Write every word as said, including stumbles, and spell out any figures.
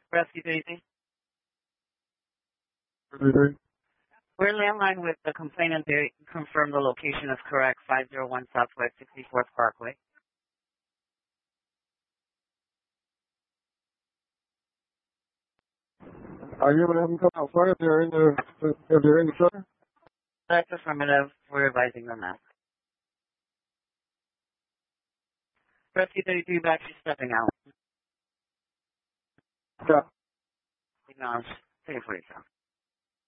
Rescue thirty-three. thirty-three. We're landline with the complainant. They confirm the location is correct, five oh one Southwest sixty-fourth Parkway. Are you able to have them come out front if they're in the, if they're in the shutter? That's affirmative. We're advising them that. Rescue thirty-three back, she's stepping out. Yeah. Acknowledge. three forty-seven.